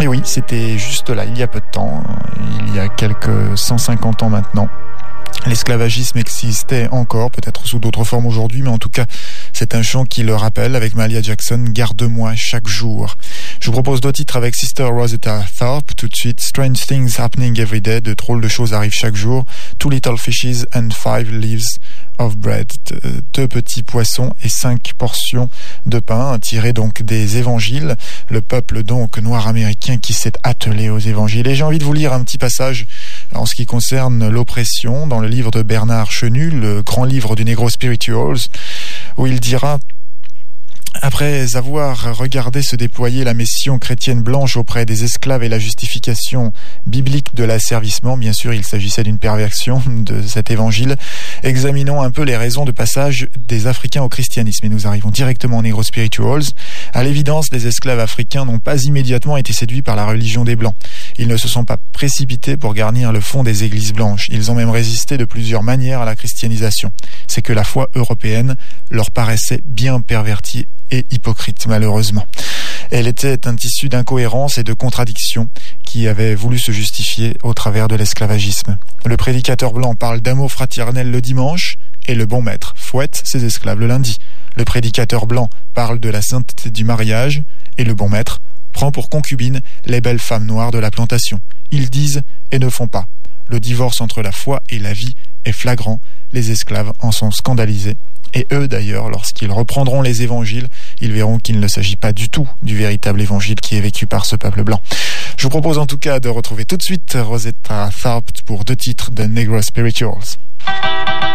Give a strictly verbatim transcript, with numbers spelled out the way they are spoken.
Et oui, c'était juste là, il y a peu de temps, il y a quelques cent cinquante ans maintenant. L'esclavagisme existait encore, peut-être sous d'autres formes aujourd'hui, mais en tout cas, c'est un chant qui le rappelle avec Mahalia Jackson, « Garde-moi chaque jour ». Je vous propose deux titres avec Sister Rosetta Tharpe, tout de suite, « Strange Things Happening Every Day », de drôles de choses arrivent chaque jour, « Two Little Fishes and Five Leaves of Bread », deux petits poissons et cinq portions de pain, tirés donc des évangiles, le peuple donc noir américain qui s'est attelé aux évangiles. Et j'ai envie de vous lire un petit passage en ce qui concerne l'oppression dans le livre de Bernard Chenu, le grand livre du Negro Spirituals, où il dira: après avoir regardé se déployer la mission chrétienne blanche auprès des esclaves et la justification biblique de l'asservissement, bien sûr il s'agissait d'une perversion de cet évangile, examinons un peu les raisons de passage des Africains au christianisme. Et nous arrivons directement aux Negro Spirituals. À l'évidence, les esclaves africains n'ont pas immédiatement été séduits par la religion des Blancs. Ils ne se sont pas précipités pour garnir le fond des églises blanches. Ils ont même résisté de plusieurs manières à la christianisation. C'est que la foi européenne leur paraissait bien pervertie et hypocrite, malheureusement. Elle était un tissu d'incohérence et de contradictions qui avait voulu se justifier au travers de l'esclavagisme. Le prédicateur blanc parle d'amour fraternel le dimanche et le bon maître fouette ses esclaves le lundi. Le prédicateur blanc parle de la sainteté du mariage et le bon maître prend pour concubines les belles femmes noires de la plantation. Ils disent et ne font pas. Le divorce entre la foi et la vie est flagrant. Les esclaves en sont scandalisés. Et eux, d'ailleurs, lorsqu'ils reprendront les évangiles, ils verront qu'il ne s'agit pas du tout du véritable évangile qui est vécu par ce peuple blanc. Je vous propose en tout cas de retrouver tout de suite Rosetta Tharpe pour deux titres de Negro Spirituals.